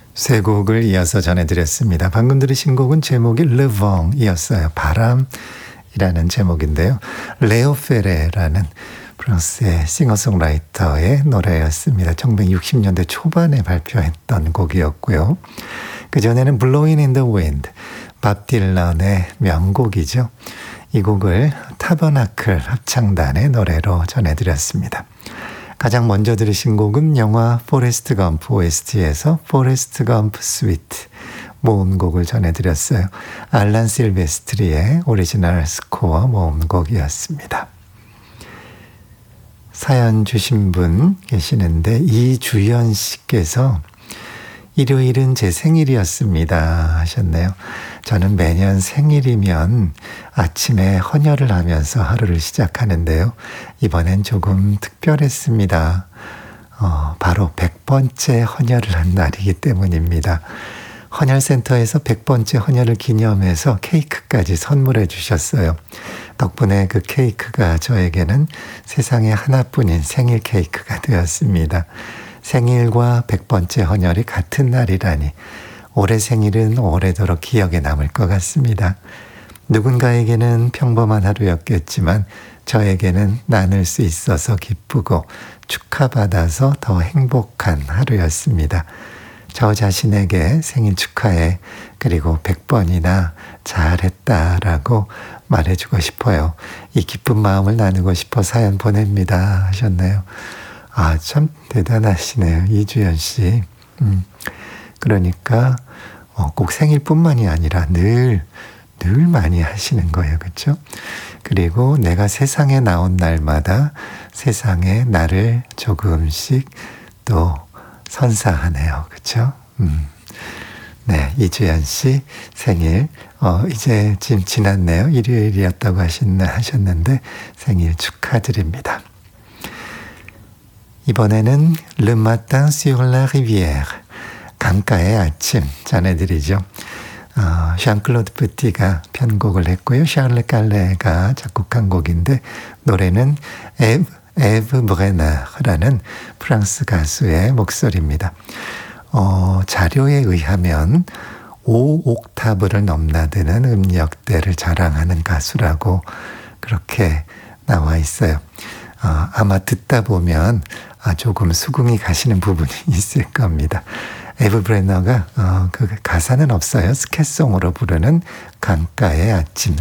세 곡을 이어서 전해드렸습니다. 방금 들으신 곡은 제목이 Le Vent이었어요. 바람이라는 제목인데요. 레오 페레라는 프랑스의 싱어송라이터의 노래였습니다. 1960년대 초반에 발표했던 곡이었고요. 그전에는 Blowing in the Wind, 밥 딜런의 명곡이죠. 이 곡을 타버나클 합창단의 노래로 전해드렸습니다. 가장 먼저 들으신 곡은 영화 포레스트 검프 OST에서 포레스트 검프 스위트 모음곡을 전해드렸어요. 알란 실베스트리의 오리지널 스코어 모음곡이었습니다. 사연 주신 분 계시는데 이주연 씨께서 일요일은 제 생일이었습니다 하셨네요. 저는 매년 생일이면 아침에 헌혈을 하면서 하루를 시작하는데요. 이번엔 조금 특별했습니다. 바로 100번째 헌혈을 한 날이기 때문입니다. 헌혈센터에서 100번째 헌혈을 기념해서 케이크까지 선물해 주셨어요. 덕분에 그 케이크가 저에게는 세상에 하나뿐인 생일 케이크가 되었습니다. 생일과 100번째 헌혈이 같은 날이라니 올해 생일은 오래도록 기억에 남을 것 같습니다. 누군가에게는 평범한 하루였겠지만 저에게는 나눌 수 있어서 기쁘고 축하받아서 더 행복한 하루였습니다. 저 자신에게 생일 축하해, 그리고 100번이나 잘했다라고 말해주고 싶어요. 이 기쁜 마음을 나누고 싶어 사연 보냅니다 하셨네요. 아, 참 대단하시네요. 이주연 씨. 그러니까 꼭 생일뿐만이 아니라 늘 많이 하시는 거예요. 그렇죠? 그리고 내가 세상에 나온 날마다 세상에 나를 조금씩 또 선사하네요. 그렇죠? 네, 이주연 씨 생일 이제 지금 지났네요. 일요일이었다고 하셨는데 생일 축하드립니다. 이번에는 Le Matin sur la Rivière, 강가의 아침 전해드리죠. 샹클로드 프티가 편곡을 했고요. 샤를레 깔레가 작곡한 곡인데 노래는 에브 브레너라는 프랑스 가수의 목소리입니다. 자료에 의하면 5옥타브를 넘나드는 음역대를 자랑하는 가수라고 그렇게 나와 있어요. 아마 듣다 보면 조금 수긍이 가시는 부분이 있을 겁니다. 에브 브레너가 그 가사는 없어요. 스캣송으로 부르는 강가의 아침